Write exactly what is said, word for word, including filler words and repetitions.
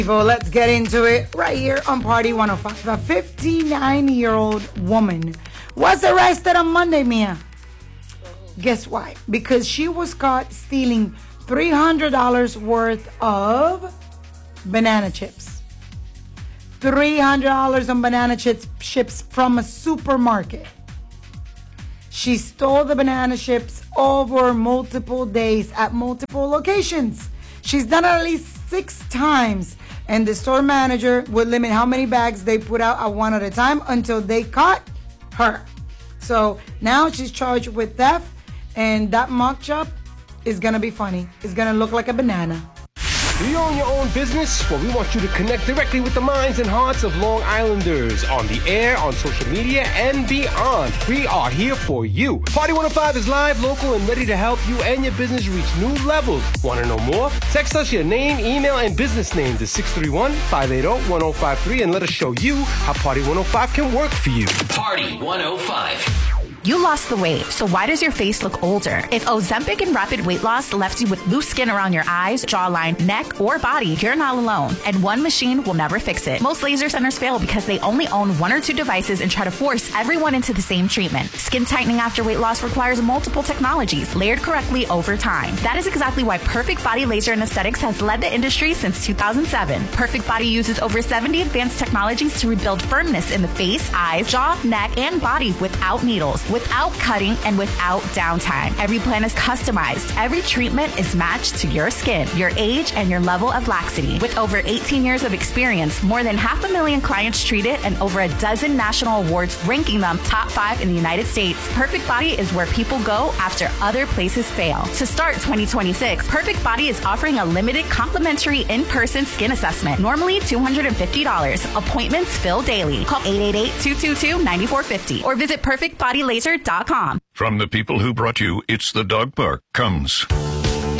People, let's get into it right here on Party one oh five. A fifty-nine-year-old woman was arrested on Monday, Mia. Guess why? Because she was caught stealing three hundred dollars worth of banana chips. three hundred dollars on banana chips, chips from a supermarket. She stole the banana chips over multiple days at multiple locations. She's done it at least six times. And the store manager would limit how many bags they put out at one at a time until they caught her. So now she's charged with theft. And that mock chop is going to be funny. It's going to look like a banana. Do you own your own business? Well, we want you to connect directly with the minds and hearts of Long Islanders on the air, on social media, and beyond. We are here for you. Party one oh five is live, local, and ready to help you and your business reach new levels. Want to know more? Text us your name, email, and business name to six three one, five eight zero, one zero five three and let us show you how Party one oh five can work for you. Party one oh five. You lost the weight, so why does your face look older? If Ozempic and Rapid Weight Loss left you with loose skin around your eyes, jawline, neck, or body, you're not alone. And one machine will never fix it. Most laser centers fail because they only own one or two devices and try to force everyone into the same treatment. Skin tightening after weight loss requires multiple technologies layered correctly over time. That is exactly why Perfect Body Laser and Aesthetics has led the industry since two thousand seven. Perfect Body uses over seventy advanced technologies to rebuild firmness in the face, eyes, jaw, neck, and body without needles, without cutting, and without downtime. Every plan is customized. Every treatment is matched to your skin, your age, and your level of laxity. With over eighteen years of experience, more than half a million clients treated, and over a dozen national awards ranking them top five in the United States, Perfect Body is where people go after other places fail. To start twenty twenty-six, Perfect Body is offering a limited complimentary in-person skin assessment, normally two hundred fifty dollars. Appointments fill daily. Call eight eight eight, two two two, nine four five zero or visit perfect body laser dot com. From the people who brought you It's the Dog Park comes